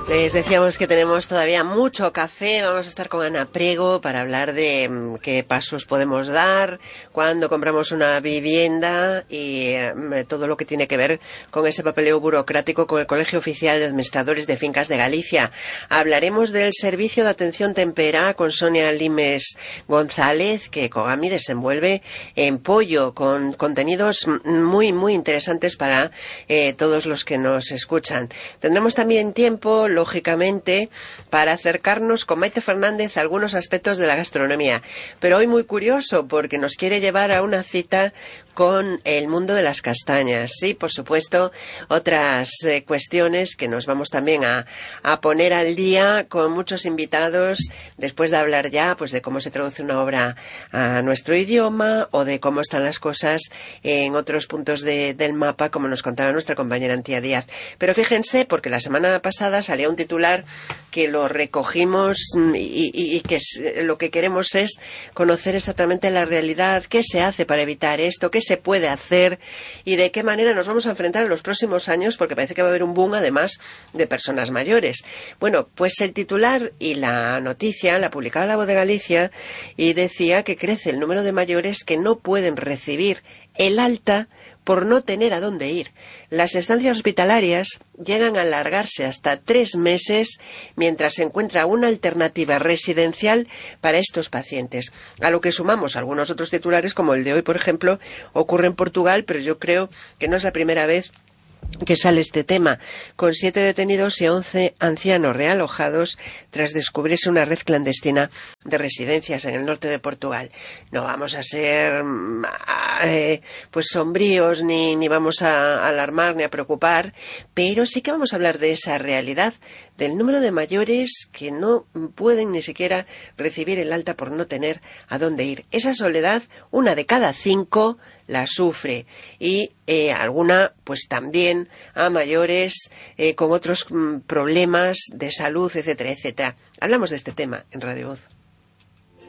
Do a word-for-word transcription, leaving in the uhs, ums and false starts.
Les decíamos que tenemos todavía mucho café. Vamos a estar con Ana Priego para hablar de um, qué pasos podemos dar cuando compramos una vivienda y um, todo lo que tiene que ver con ese papeleo burocrático con el Colegio Oficial de Administradores de Fincas de Galicia. Hablaremos del servicio de atención tempera con Sonia Limes González, que Cogami desenvuelve en Pollo, con contenidos muy, muy interesantes para eh, todos los que nos escuchan. Tendremos también tiempo, lógicamente, para acercarnos con Maite Fernández a algunos aspectos de la gastronomía. Pero hoy muy curioso, porque nos quiere llevar a una cita con el mundo de las castañas. Sí, por supuesto, otras eh, cuestiones que nos vamos también a, a poner al día con muchos invitados, después de hablar ya pues de cómo se traduce una obra a nuestro idioma o de cómo están las cosas en otros puntos de, del mapa, como nos contaba nuestra compañera Antía Díaz. Pero fíjense, porque la semana pasada salía un titular que lo recogimos y, y, y que es, lo que queremos es conocer exactamente la realidad, qué se hace para evitar esto, qué se puede hacer y de qué manera nos vamos a enfrentar en los próximos años, porque parece que va a haber un boom además de personas mayores. Bueno, pues el titular y la noticia la publicaba La Voz de Galicia y decía que crece el número de mayores que no pueden recibir el alta por no tener a dónde ir. Las estancias hospitalarias llegan a alargarse hasta tres meses mientras se encuentra una alternativa residencial para estos pacientes. A lo que sumamos algunos otros titulares, como el de hoy, por ejemplo, ocurre en Portugal, pero yo creo que no es la primera vez que sale este tema, con siete detenidos y once ancianos realojados tras descubrirse una red clandestina de residencias en el norte de Portugal. No vamos a ser eh, pues sombríos ni, ni vamos a alarmar ni a preocupar, pero sí que vamos a hablar de esa realidad, del número de mayores que no pueden ni siquiera recibir el alta por no tener a dónde ir. Esa soledad, una de cada cinco la sufre y eh, alguna pues también a mayores eh, con otros mm, problemas de salud, etcétera, etcétera. Hablamos de este tema en Radio Voz.